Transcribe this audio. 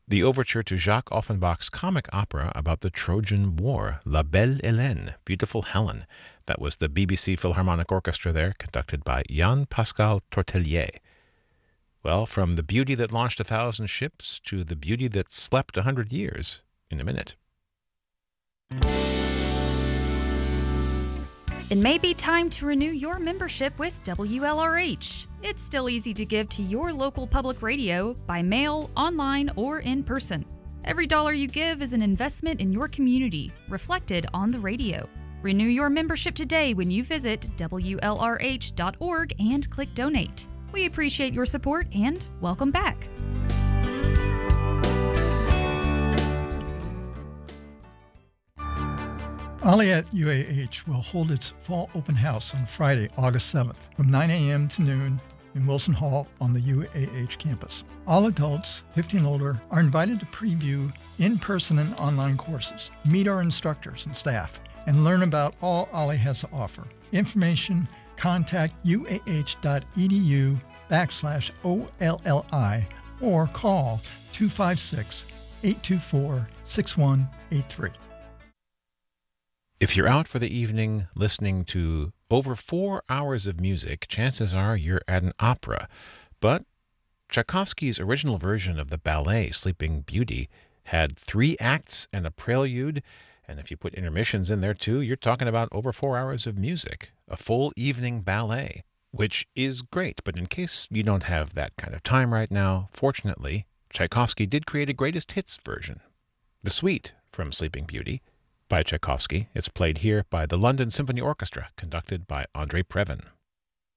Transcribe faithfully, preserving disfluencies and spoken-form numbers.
The overture to Jacques Offenbach's comic opera about the Trojan War, La Belle Hélène, Beautiful Helen. That was the B B C Philharmonic Orchestra there, conducted by Jean-Pascal Tortelier. Well, from the beauty that launched a thousand ships to the beauty that slept a hundred years, in a minute. It may be time to renew your membership with W L R H. It's still easy to give to your local public radio by mail, online, or in person. Every dollar you give is an investment in your community, reflected on the radio. Renew your membership today when you visit W L R H dot org and click Donate. We appreciate your support and welcome back. Aliat U A H will hold its fall open house on Friday, August seventh, from nine a.m. to noon in Wilson Hall on the U A H campus. All adults, fifteen and older, are invited to preview in-person and online courses, meet our instructors and staff, and learn about all Ali has to offer. Information, contact uah.edu backslash OLLI or call two five six, eight two four, six one eight three. If you're out for the evening listening to over four hours of music, chances are you're at an opera. But Tchaikovsky's original version of the ballet, Sleeping Beauty, had three acts and a prelude. And if you put intermissions in there too, you're talking about over four hours of music, a full evening ballet, which is great. But in case you don't have that kind of time right now, fortunately, Tchaikovsky did create a greatest hits version, the suite from Sleeping Beauty, by Tchaikovsky. It's played here by the London Symphony Orchestra, conducted by Andrei Previn.